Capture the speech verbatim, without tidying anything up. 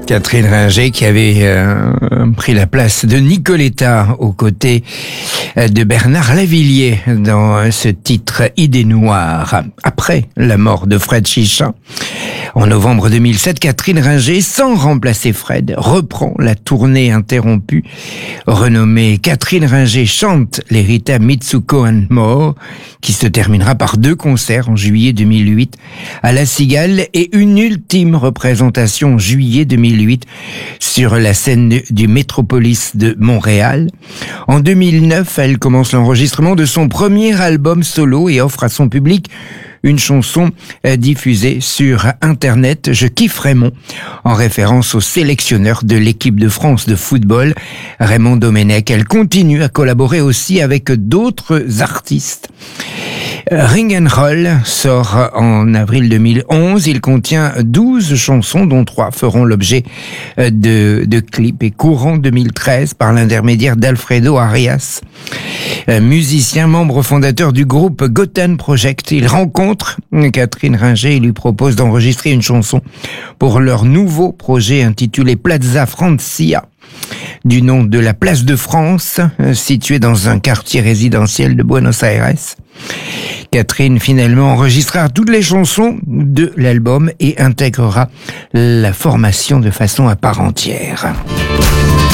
Catherine Ringer qui avait euh, pris la place de Nicoletta aux côtés de Bernard Lavilliers dans ce titre Idée noire. Après la mort de Fred Chichin, en novembre deux mille sept, Catherine Ringer, sans remplacer Fred, reprend la tournée interrompue. Renommée Catherine Ringer chante les Rita Mitsuko and More, qui se terminera par deux concerts en juillet deux mille huit à La Cigale et une ultime représentation en juillet deux mille huit sur la scène du Métropolis de Montréal. En deux mille neuf, elle commence l'enregistrement de son premier album solo et offre à son public une chanson diffusée sur Internet, Je kiffe Raymond, en référence au sélectionneur de l'équipe de France de football, Raymond Domenech. Elle continue à collaborer aussi avec d'autres artistes. Ring and Roll sort en avril deux mille onze. Il contient douze chansons, dont trois feront l'objet de, de clips. Et courant deux mille treize, par l'intermédiaire d'Alfredo Arias, musicien, membre fondateur du groupe Gotham Project, il rencontre Catherine Ringer et lui propose d'enregistrer une chanson pour leur nouveau projet intitulé Plaza Francia, du nom de la place de France, située dans un quartier résidentiel de Buenos Aires. Catherine finalement enregistrera toutes les chansons de l'album et intégrera la formation de façon à part entière.